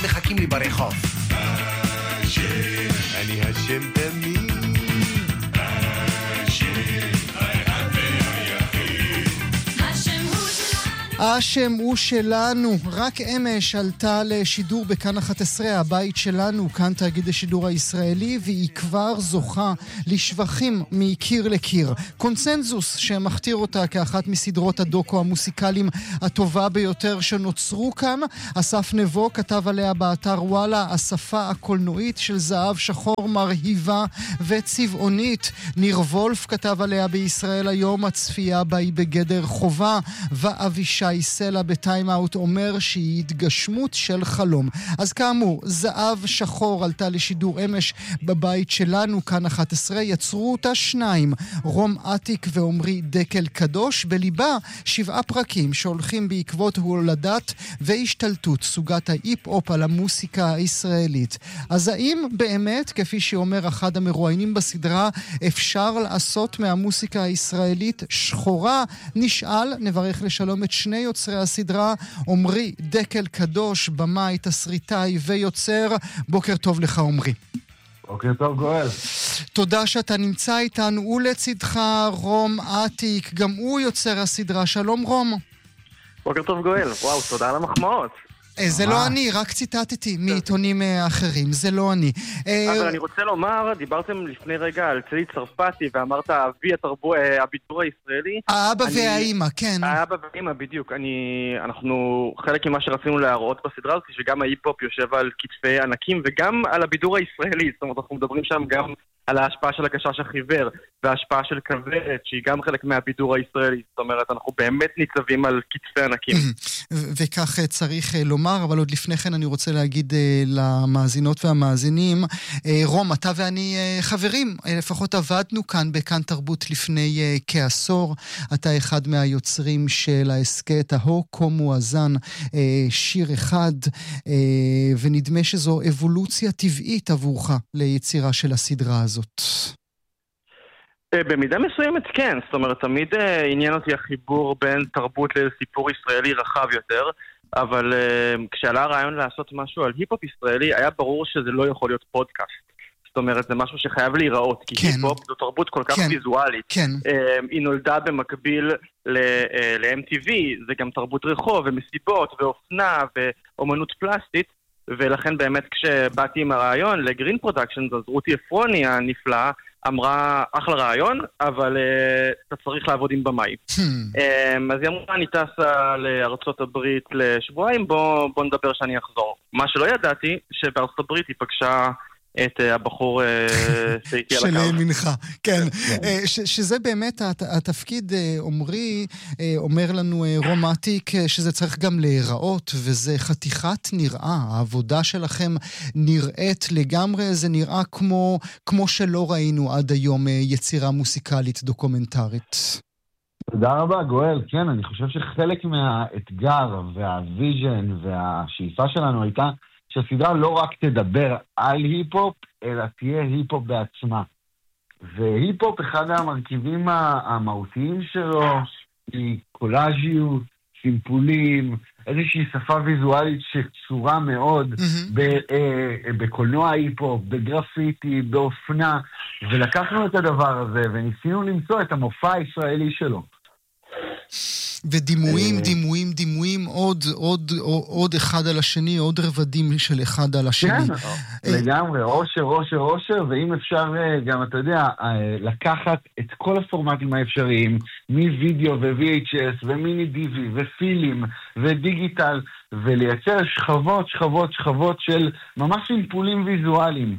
מחכים לי ברחוב. אני השם תמיד. השם הוא שלנו. רק אמש עלתה לשידור בכאן 11, הבית שלנו, כאן תאגיד השידור הישראלי, והיא כבר זוכה לשבחים מקיר לקיר. קונצנזוס שמכתיר אותה כאחת מסדרות הדוקו המוסיקליים הטובה ביותר שנוצרו כאן. אסף נבו כתב עליה באתר וואלה, השפה הקולנועית של זהב שחור מרהיבה וצבעונית. ניר וולף כתב עליה בישראל היום, הצפייה בה היא בגדר חובה, ואבישי סלע בטיים אאוט אומר שהיא התגשמות של חלום. אז כאמור, זהב שחור עלתה לשידור אמש בבית שלנו, כאן 11, יצרו אותה שניים, רום עתיק ועומרי דקל קדוש, בליבה 7 פרקים שהולכים בעקבות הולדת והשתלטות סוגת ההיפ-הופ על המוסיקה הישראלית. אז האם באמת, כפי שאומר אחד המרואיינים בסדרה, אפשר לעשות מהמוסיקה הישראלית שחורה? נשאל, נברך לשלום את שני יוצרי הסדרה, עומרי דקל קדוש, במאי, תסריטאי ויוצר. בוקר טוב לך עומרי. בוקר טוב גואל. תודה שאתה נמצא איתנו, ולצידך רום עתיק, גם הוא יוצר הסדרה. שלום רום. בוקר טוב גואל, וואו, תודה על המחמאות. זה לא אני, רק ציטטתי מעיתונים אחרים, זה לא אני. אבל אני רוצה לומר, דיברתם לפני רגע על צליל צרפתי, ואמרת אבי הבידור הישראלי. האבא והאימא, כן. האבא והאימא, בדיוק. אנחנו, חלק ממה שרצינו להראות בסדרה הזאת, שגם ההיפ-הופ יושב על כתפי ענקים, וגם על הבידור הישראלי. זאת אומרת, אנחנו מדברים שם גם על ההשפעה של הגשש החיוור, וההשפעה של כוורת, שהיא גם חלק מהבידור הישראלי. זאת אומרת, אנחנו באמת ניצבים על כתפי ענקים. וכך צריך לומר, אבל עוד לפני כן אני רוצה להגיד למאזינות והמאזינים, רום, אתה ואני חברים, לפחות עבדנו כאן בכאן תרבות לפני כעשור. אתה אחד מהיוצרים של העסקת ההוקו מואזן, שיר אחד, ונדמה שזו אבולוציה טבעית עבורך ליצירה של הסדרה הזאת. במידה מסוימת כן, זאת אומרת, תמיד עניין אותי החיבור בין תרבות לסיפור ישראלי רחב יותר, אבל כשעלה הרעיון לעשות משהו על היפ-הופ ישראלי, היה ברור שזה לא יכול להיות פודקאסט. זאת אומרת, זה משהו שחייב להיראות, כי כן. היפ-הופ זו תרבות כל כך כן. ויזואלית. כן. היא נולדה במקביל ל-MTV, זה גם תרבות רחוב ומסיבות ואופנה ואומנות פלסטית, ולכן באמת כשבאתי עם הרעיון לגרין פרודקשנס, אז רותי אפרוני הנפלאה אמרה, אחלה רעיון, אבל אתה צריך לעבוד עם במאי. אז היא אמרה, אני טסה לארצות הברית לשבועיים, בוא נדבר שאני אחזור. מה שלא ידעתי, שבארצות הברית היא פגשה את הבחור שהייתי על הקו. של מנחה, כן. שזה באמת התפקיד, עומרי, אומר לנו רום עתיק, שזה צריך גם להיראות, וזה חתיכת נראה. העבודה שלכם נראית לגמרי, זה נראה כמו שלא ראינו עד היום יצירה מוסיקלית דוקומנטרית. תודה רבה גואל. כן, אני חושב שחלק מהאתגר והוויז'ן והשאיפה שלנו הייתה שהסדרה לא רק תדבר על היפ-הופ, אלא תהיה היפ-הופ בעצמה. והיפ-הופ, אחד המרכיבים המהותיים שלו, היא קולאז'יות, סימפולים, איזושהי שפה ויזואלית שקשורה מאוד בקולנוע היפ-הופ, בגרפיטי, באופנה, ולקחנו את הדבר הזה וניסינו למצוא את המופע הישראלי שלו. ודימויים, דימויים, עוד אחד על השני, עוד רבדים של אחד על השני. כן, לגמרי, אושר, ואם אפשר גם, אתה יודע, לקחת את כל הפורמטים האפשריים, מווידאו ו-VHS ומיני דיבי ופילים ודיגיטל, ולייצר שכבות של ממש סימפולים ויזואליים.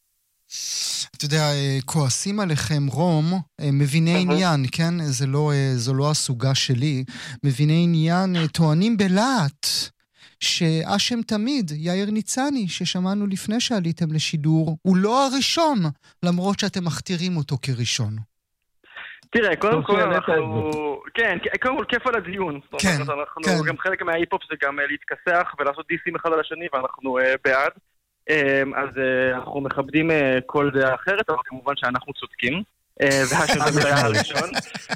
אתה יודע, כועסים עליכם, רום, מביני עניין, כן? זו לא הסוגה שלי. מביני עניין טוענים בלהט שאשם תמיד, יאיר ניצני, ששמענו לפני שעליתם לשידור, הוא לא הראשון, למרות שאתם מכתירים אותו כראשון. תראה, קודם כל אנחנו... כן, קודם כל כיף על הדיון. כן, אנחנו גם חלק מההיפ-הופ זה גם להתכסח ולעשות דיסים אחד על השני, ואנחנו בעד. אז אנחנו מכבדים כל דעה אחרת, אבל כמובן שאנחנו צודקים. והשם זה היה הראשון.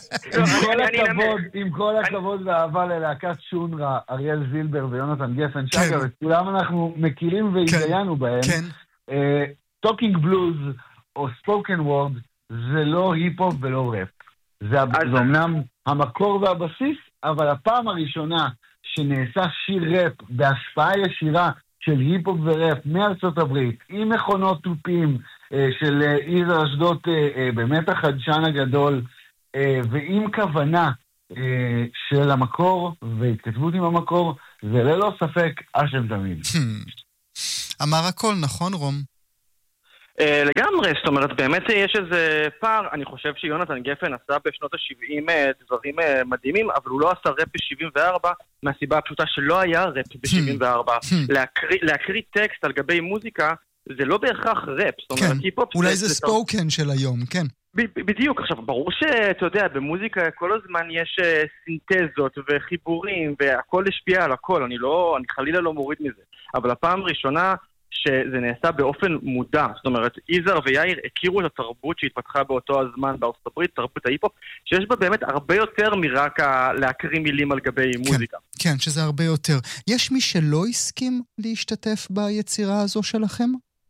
עם כל הכבוד והאהבה ללהקת שונרה, אריאל זילבר ויונתן גפן, שאגב, את כולם אנחנו מכירים והתגיינו בהם. טוקינג בלוז או ספוקן וורד זה לא היפ-הופ ולא ראפ. זה אומנם המקור והבסיס, אבל הפעם הראשונה שנעשה שיר ראפ בהשפעה ישירה של היפ-הופ וראפ מארצות הברית, עם מכונות טופים של יזהר אשדות, באמת החדשן הגדול, ועם כוונה של המקור והתכתבות עם המקור, זה ללא ספק השם תמיד. אמר הכל, נכון רום? לגמרי, זאת אומרת, באמת יש איזה פער, אני חושב שיונתן גפן עשה בשנות ה-70 דברים מדהימים, אבל הוא לא עשה ראפ ב-74, מהסיבה הפשוטה שלא היה ראפ ב-74. להקריא טקסט על גבי מוזיקה, זה לא בהכרח ראפ, זאת אומרת, היפ-הופ... אולי זה ספוקן של היום, כן. בדיוק, עכשיו, ברור שאתה יודע, במוזיקה כל הזמן יש סינתזות וחיבורים, והכל השפיע על הכל, אני חלילה לא מוריד מזה. אבל הפעם הראשונה שזה נעשה באופן מודע, זאת אומרת, יזהר ויאיר הכירו את התרבות שהתפתחה באותו הזמן בארצות הברית, תרבות ההיפ-הופ, שיש בה באמת הרבה יותר מרק להקריא מילים על גבי מוזיקה. כן, שזה הרבה יותר. יש מי שלא הסכים להשתתף ביצירה הזו שלכם?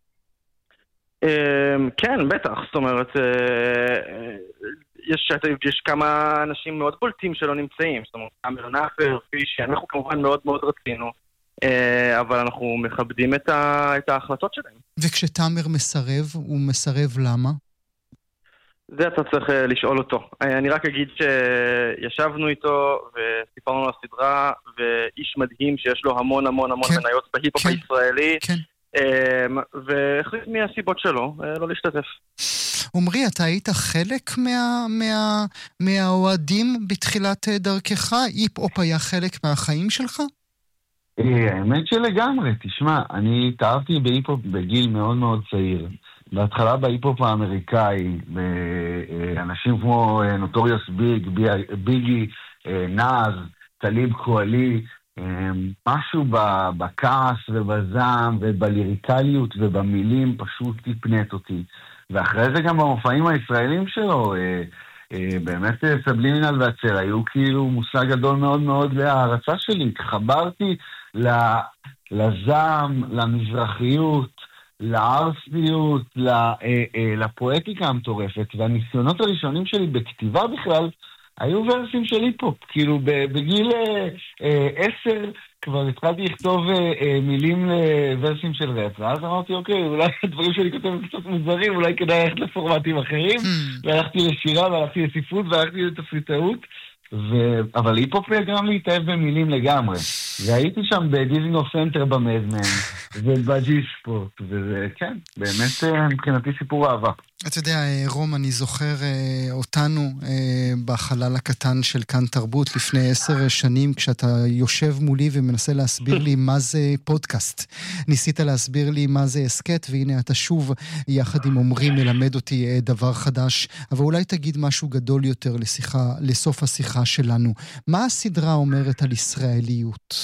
כן, בטח, זאת אומרת, יש כמה אנשים מאוד בולטים שלא נמצאים, זאת אומרת, אמיר נאפר, פיש, אנחנו כמובן מאוד מאוד רצינו, אבל אנחנו מכבדים את ההחלטות שלהם. וכשתאמר מסרב, הוא מסרב למה? זה אתה צריך לשאול אותו. אני רק אגיד שישבנו איתו וסיפרנו על הסדרה, ואיש מדהים שיש לו המון המון המון מניות בהיפ-הופ הישראלי, והחליט מהסיבות שלו לא להשתתף. עומרי, אתה היית חלק מהאוהדים בתחילת דרכך? היפ-הופ היה חלק מהחיים שלך? האמת שלגמרי, תשמע, אני התאהבתי בהיפ-הופ בגיל מאוד מאוד צעיר. בהתחלה בהיפ-הופ האמריקאי, אנשים כמו נוטוריוס ביגי, נאז, טליב קואלי, משהו בכעס ובזעם ובליריקליות ובמילים פשוט תפנט אותי. ואחרי זה גם במופעים הישראלים שלו, באמת סבלימינל והצל היו כאילו מושג גדול מאוד מאוד להערצה שלי. התחברתי לזעם, למזרחיות, לארסיות, לפואטיקה המטורפת, והניסיונות הראשונים שלי בכתיבה בכלל היו ורסים של היפ-הופ. כאילו בגיל 10 כבר התחלתי לכתוב מילים לוורסים של ראפ, ואז אמרתי, אוקיי, אולי הדברים שלי כותבים קצת מוזרים, אולי כדאי ללכת לפורמטים אחרים, והלכתי לשירה, והלכתי לספרות, והלכתי לתסריטאות, אבל היפ-הופ גם להתאהב במילים לגמרי. והייתי שם בדיזינגוף סנטר במזמן, ובג'י ספורט, וזה, כן, באמת מבחינתי סיפור אהבה. אתה יודע, רום, אני זוכר אותנו בחלל הקטן של כאן תרבות לפני 10 שנים, כשאתה יושב מולי ומנסה להסביר לי מה זה פודקאסט. ניסית להסביר לי מה זה הסקט, והנה אתה שוב יחד עם עומרי מלמד אותי דבר חדש, אבל אולי תגיד משהו גדול יותר לסוף השיחה שלנו. מה הסדרה אומרת על ישראליות?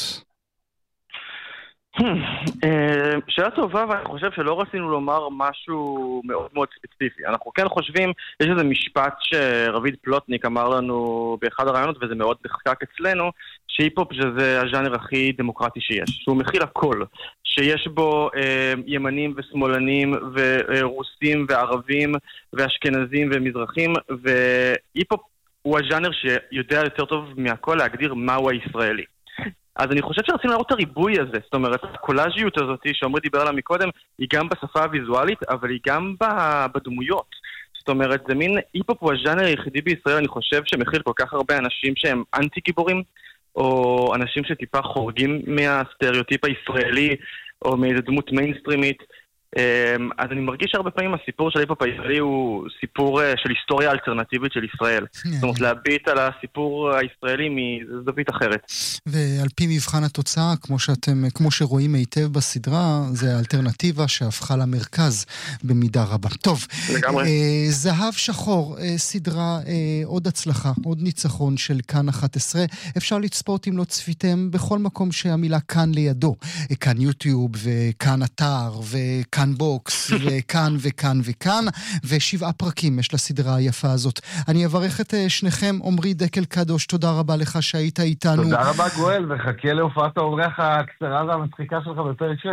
שאלה טובה, ואני חושב שלא רצינו לומר משהו מאוד מאוד ספציפי. אנחנו כן חושבים, יש איזה משפט שרביד פלוטניק אמר לנו באחד הרעיונות, וזה מאוד נחקק אצלנו, שהיפ-הופ שזה הז'אנר הכי דמוקרטי שיש, שהוא מכיל הכל, שיש בו ימנים ושמאלנים ורוסים וערבים ואשכנזים ומזרחים, והיפ-הופ הוא הז'אנר שיודע יותר טוב מהכל להגדיר מהו הישראלי. אז אני חושב שרצינו לראות את הריבוי הזה, זאת אומרת, הקולאז'יות הזאת שעומרי דיבר עליה מקודם, היא גם בשפה הוויזואלית, אבל היא גם בדמויות. זאת אומרת, זה מין היפ-הופ הוא הז'אנר היחידי בישראל, אני חושב שמכיל כל כך הרבה אנשים שהם אנטי-גיבורים, או אנשים שטיפה חורגים מהסטריאוטיפ הישראלי, או מאיזו דמות מיינסטרימית. אז אני מרגיש שהרבה פעמים הסיפור של היפ-הופ הישראלי הוא סיפור של היסטוריה אלטרנטיבית של ישראל. זאת אומרת, להביט על הסיפור הישראלי מזווית אחרת. ועל פי מבחן התוצאה, כמו שרואים היטב בסדרה, זה האלטרנטיבה שהפכה למרכז במידה רבה. טוב, זהב שחור, סדרה, עוד הצלחה, עוד ניצחון של כאן 11. אפשר לצפות אם לא צפיתם בכל מקום שהמילה כאן לידו. כאן יוטיוב וכאן אתר וכאן כאן בוקס, וכאן וכאן וכאן, ו7 פרקים יש לסדרה היפה הזאת. אני אברך את שניכם, עומרי דקל קדוש, תודה רבה לך שהיית איתנו. תודה רבה גואל, וחכה להופעת האורח הקצרה והמצחיקה שלך בפרק 6.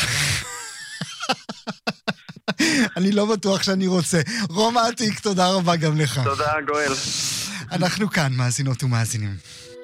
אני לא בטוח שאני רוצה. רום עתיק, תודה רבה גם לך. תודה גואל. אנחנו כאן, מאזינות ומאזינים.